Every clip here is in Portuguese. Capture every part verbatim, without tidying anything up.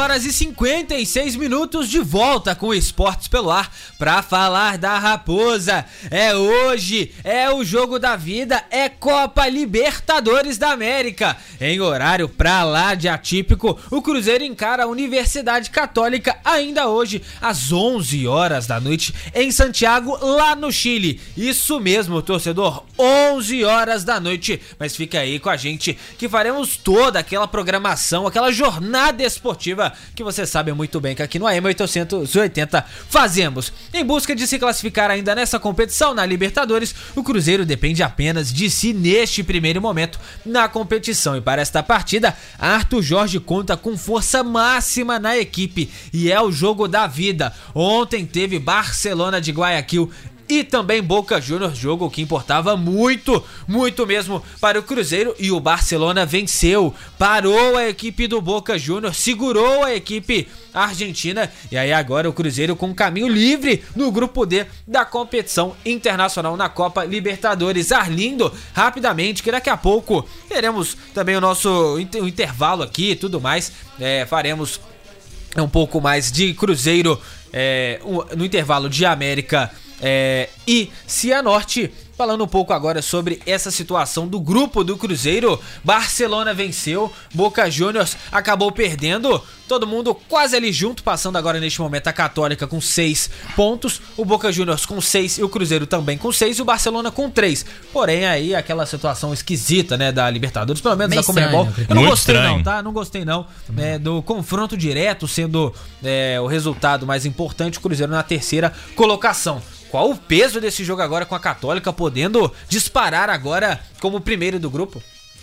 horas e cinquenta e seis minutos de volta com o Esportes pelo Ar pra falar da Raposa. É hoje, é o jogo da vida, é Copa Libertadores da América. Em horário pra lá de atípico, o Cruzeiro encara a Universidade Católica ainda hoje às onze horas da noite em Santiago, lá no Chile. Isso mesmo, torcedor, onze horas da noite. Mas fica aí com a gente que faremos toda aquela programação, aquela jornada esportiva que você sabe muito bem que aqui no A M oitocentos e oitenta fazemos. Em busca de se classificar ainda nessa competição na Libertadores, o Cruzeiro depende apenas de si neste primeiro momento na competição. E para esta partida, Arthur Jorge conta com força máxima na equipe e é o jogo da vida. Ontem teve Barcelona de Guayaquil e também Boca Juniors, jogo que importava muito, muito mesmo para o Cruzeiro, e o Barcelona venceu, parou a equipe do Boca Juniors, segurou a equipe argentina, e aí agora o Cruzeiro com caminho livre no grupo D da competição internacional na Copa Libertadores. Arlindo, rapidamente, que daqui a pouco teremos também o nosso o intervalo aqui e tudo mais, é, faremos um pouco mais de Cruzeiro é, no intervalo de América É, e Cianorte, falando um pouco agora sobre essa situação do grupo do Cruzeiro. Barcelona venceu, Boca Juniors acabou perdendo, todo mundo quase ali junto, passando agora neste momento a Católica com seis pontos, o Boca Juniors com seis e o Cruzeiro também com seis e o Barcelona com três. Porém aí aquela situação esquisita, né, da Libertadores, pelo menos Meio da Conmebol. estranho, Eu não Muito gostei estranho. não, tá? Não gostei não, é, do confronto direto sendo é, o resultado mais importante, o Cruzeiro na terceira colocação. Qual o peso desse jogo agora com a Católica podendo disparar agora como primeiro do grupo?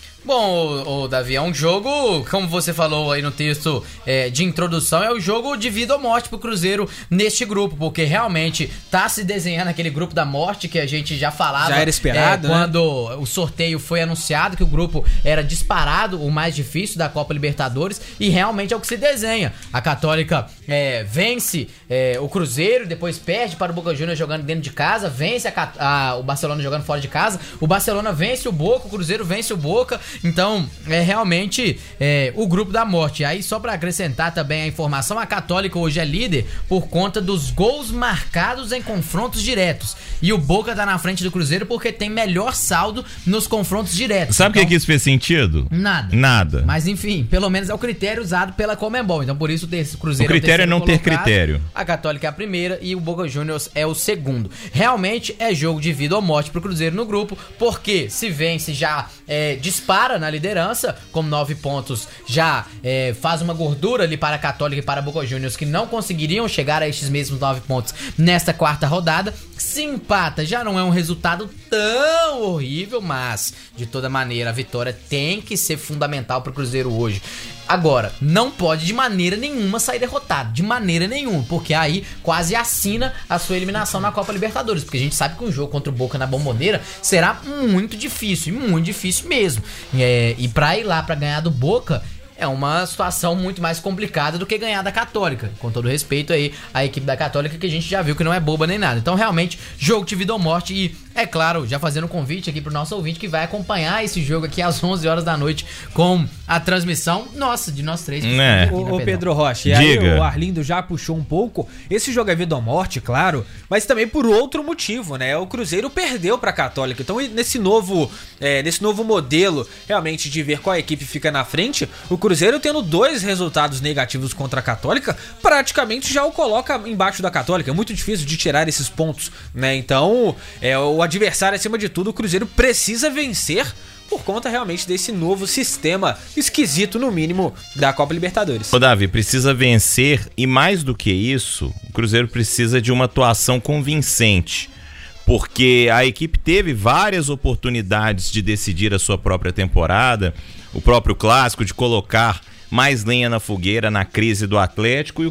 Bom, o, o Davi, é um jogo, como você falou aí no texto é, de introdução, é o jogo de vida ou morte pro Cruzeiro neste grupo, porque realmente tá se desenhando aquele grupo da morte que a gente já falava. Já era esperado, é, quando né? o sorteio foi anunciado, que o grupo era disparado o mais difícil da Copa Libertadores, e realmente é o que se desenha. A Católica é, vence é, o Cruzeiro, depois perde para o Boca Juniors jogando dentro de casa, vence a, a, o Barcelona jogando fora de casa, o Barcelona vence o Boca, o Cruzeiro vence o Boca. Então, é realmente é, o grupo da morte. Aí, só pra acrescentar também a informação, a Católica hoje é líder por conta dos gols marcados em confrontos diretos. E o Boca tá na frente do Cruzeiro porque tem melhor saldo nos confrontos diretos. Sabe o então, que, que isso fez sentido? Nada. Nada. Mas enfim, pelo menos é o critério usado pela Conmebol. Então por isso o Cruzeiro O critério é, o é não ter colocado, critério. a Católica é a primeira e o Boca Juniors é o segundo. Realmente é jogo de vida ou morte pro Cruzeiro no grupo, porque se vence já é, dispara na liderança com nove pontos, já é, faz uma gordura ali para a Católica e para a Boca Juniors, que não conseguiriam chegar a estes mesmos nove pontos nesta quarta rodada. Se empata, já não é um resultado tão horrível, mas de toda maneira a vitória tem que ser fundamental para o Cruzeiro hoje. Agora, não pode de maneira nenhuma sair derrotado, de maneira nenhuma, porque aí quase assina a sua eliminação na Copa Libertadores, porque a gente sabe que um jogo contra o Boca na Bombonera será muito difícil, e muito difícil mesmo. É, e pra ir lá pra ganhar do Boca é uma situação muito mais complicada do que ganhar da Católica. Com todo respeito aí à equipe da Católica, que a gente já viu que não é boba nem nada. Então, realmente, jogo de vida ou morte. E, é claro, já fazendo um convite aqui pro nosso ouvinte que vai acompanhar esse jogo aqui às onze horas da noite com a transmissão, nossa, de nós três. É. Aqui, Ô, né, ô Pedro Rocha, e Diga. aí o Arlindo já puxou um pouco. Esse jogo é vida ou morte, claro, mas também por outro motivo, né? O Cruzeiro perdeu pra Católica. Então, nesse novo, é, nesse novo modelo, realmente, de ver qual equipe fica na frente, o Cruzeiro tendo dois resultados negativos contra a Católica, praticamente já o coloca embaixo da Católica. É muito difícil de tirar esses pontos, né? Então, é, o adversário, acima de tudo, o Cruzeiro precisa vencer por conta realmente desse novo sistema esquisito, no mínimo, da Copa Libertadores. Ô Davi, precisa vencer, e mais do que isso, o Cruzeiro precisa de uma atuação convincente, porque a equipe teve várias oportunidades de decidir a sua própria temporada, o próprio clássico, de colocar mais lenha na fogueira na crise do Atlético, e